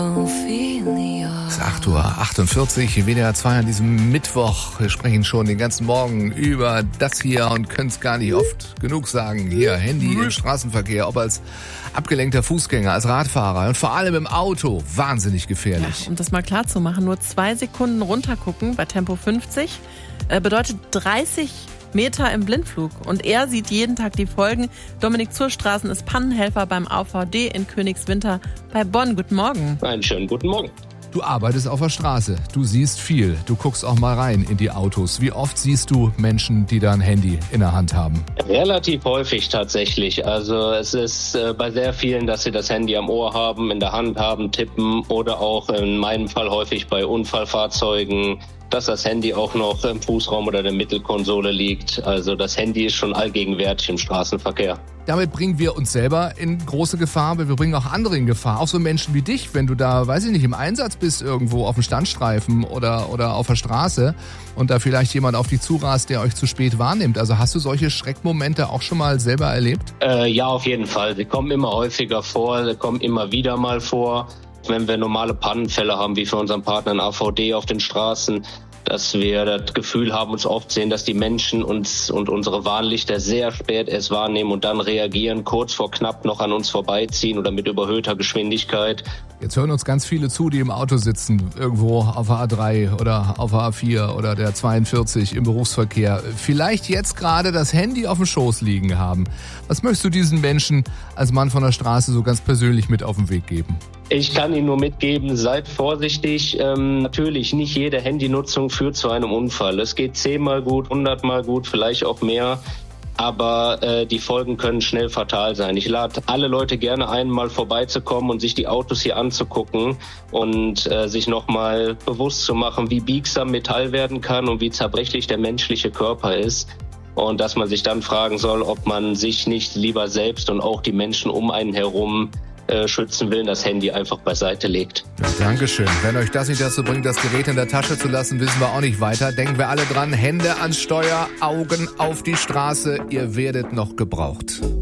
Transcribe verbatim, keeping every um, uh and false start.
Es ist acht Uhr achtundvierzig, W D R zwei an diesem Mittwoch. Wir sprechen schon den ganzen Morgen über das hier und können es gar nicht oft genug sagen. Hier, Handy im Straßenverkehr, ob als abgelenkter Fußgänger, als Radfahrer und vor allem im Auto. Wahnsinnig gefährlich. Ja, um das mal klar zu machen, nur zwei Sekunden runtergucken bei Tempo fünfzig äh, bedeutet dreißig Meter im Blindflug. Und er sieht jeden Tag die Folgen. Dominik Zurstraßen ist Pannenhelfer beim A V D in Königswinter bei Bonn. Guten Morgen. Einen schönen guten Morgen. Du arbeitest auf der Straße, du siehst viel, du guckst auch mal rein in die Autos. Wie oft siehst du Menschen, die da ein Handy in der Hand haben? Relativ häufig tatsächlich. Also es ist äh, bei sehr vielen, dass sie das Handy am Ohr haben, in der Hand haben, tippen oder auch in meinem Fall häufig bei Unfallfahrzeugen, dass das Handy auch noch im Fußraum oder der Mittelkonsole liegt. Also das Handy ist schon allgegenwärtig im Straßenverkehr. Damit bringen wir uns selber in große Gefahr, aber wir bringen auch andere in Gefahr. Auch so Menschen wie dich, wenn du da, weiß ich nicht, im Einsatz bist irgendwo auf dem Standstreifen oder, oder auf der Straße und da vielleicht jemand auf dich zurast, der euch zu spät wahrnimmt. Also hast du solche Schreckmomente auch schon mal selber erlebt? Äh, ja, auf jeden Fall. Sie kommen immer häufiger vor, sie kommen immer wieder mal vor. Wenn wir normale Pannenfälle haben, wie für unseren Partner in A V D auf den Straßen, dass wir das Gefühl haben, uns oft sehen, dass die Menschen uns und unsere Warnlichter sehr spät erst wahrnehmen und dann reagieren, kurz vor knapp noch an uns vorbeiziehen oder mit überhöhter Geschwindigkeit. Jetzt hören uns ganz viele zu, die im Auto sitzen, irgendwo auf der A drei oder auf der A vier oder der zweiundvierzig im Berufsverkehr. Vielleicht jetzt gerade das Handy auf dem Schoß liegen haben. Was möchtest du diesen Menschen als Mann von der Straße so ganz persönlich mit auf den Weg geben? Ich kann Ihnen nur mitgeben, seid vorsichtig. Ähm, natürlich, nicht jede Handynutzung führt zu einem Unfall. Es geht zehnmal gut, hundertmal gut, vielleicht auch mehr. Aber äh, die Folgen können schnell fatal sein. Ich lade alle Leute gerne ein, mal vorbeizukommen und sich die Autos hier anzugucken und äh, sich nochmal bewusst zu machen, wie biegsam Metall werden kann und wie zerbrechlich der menschliche Körper ist. Und dass man sich dann fragen soll, ob man sich nicht lieber selbst und auch die Menschen um einen herum äh, schützen will, das Handy einfach beiseite legt. Ja, Dankeschön. Wenn euch das nicht dazu bringt, das Gerät in der Tasche zu lassen, wissen wir auch nicht weiter. Denken wir alle dran, Hände ans Steuer, Augen auf die Straße. Ihr werdet noch gebraucht.